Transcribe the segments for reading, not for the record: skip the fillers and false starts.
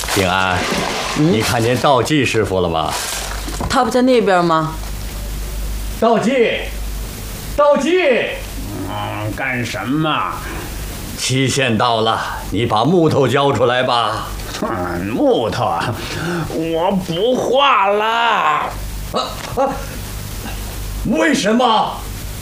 平安，你看见道济师傅了吗？ 他不在那边吗？ 道济，道济， 干什么？ 期限到了，你把木头交出来吧。 木头啊，我不画了。 为什么？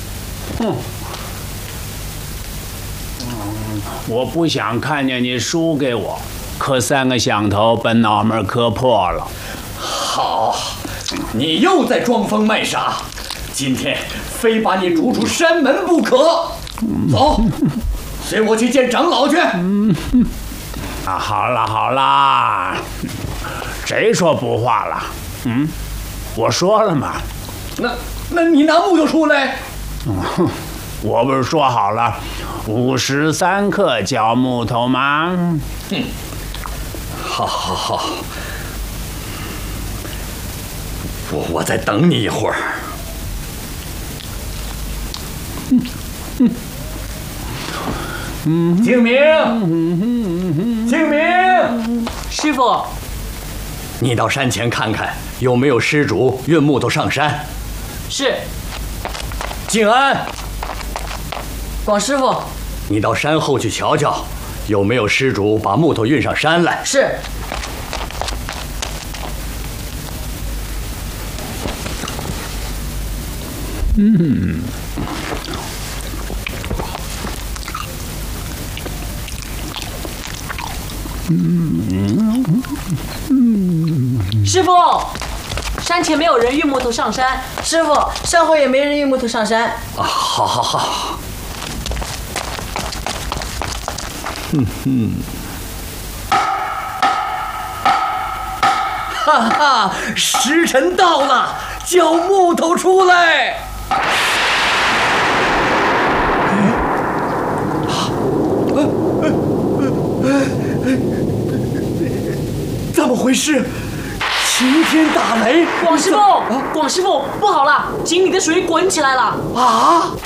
我不想看见你输给我，可3个响头把脑门磕破了。 好，你又在装疯卖傻，今天非把你逐出山门不可。走，随我去见长老去。 好了好了，谁说不画了？我说了嘛。 那你拿木头出来。 我不是说好了，53克交木头吗？ 好，我再等你一会儿。清明， 师傅， 你到山前看看，有没有施主运木头上山？ 是。 静安， 广师傅， 你到山后去瞧瞧，有没有施主把木头运上山来？ 是。师傅，山前没有人运木头上山。师傅，山后也没人运木头上山。 好。哈哈，时辰到了，交木头出来。怎么回事？晴天打雷！ 广师傅，广师傅，不好了，井里的水滚起来了！ 啊！